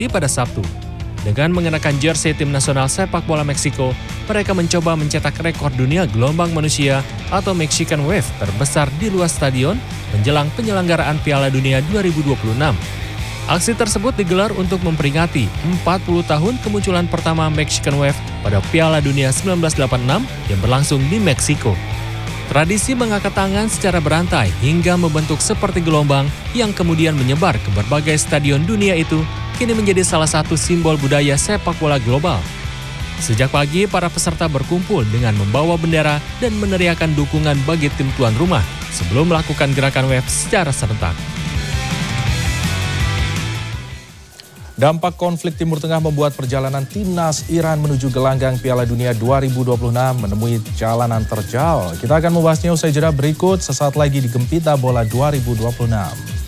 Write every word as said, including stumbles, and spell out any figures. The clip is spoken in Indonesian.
pada Sabtu. Dengan mengenakan jersey tim nasional sepak bola Meksiko, mereka mencoba mencetak rekor dunia gelombang manusia atau Mexican Wave terbesar di luar stadion menjelang penyelenggaraan Piala Dunia dua ribu dua puluh enam. Aksi tersebut digelar untuk memperingati empat puluh tahun kemunculan pertama Mexican Wave pada Piala Dunia seribu sembilan ratus delapan puluh enam yang berlangsung di Meksiko. Tradisi mengangkat tangan secara berantai hingga membentuk seperti gelombang yang kemudian menyebar ke berbagai stadion dunia itu kini menjadi salah satu simbol budaya sepak bola global. Sejak pagi, para peserta berkumpul dengan membawa bendera dan meneriakan dukungan bagi tim tuan rumah sebelum melakukan gerakan wave secara serentak. Dampak konflik Timur Tengah membuat perjalanan timnas Iran menuju gelanggang Piala Dunia dua ribu dua puluh enam menemui jalanan terjal. Kita akan membahasnya usai jeda berikut sesaat lagi di Gempita Bola dua ribu dua puluh enam.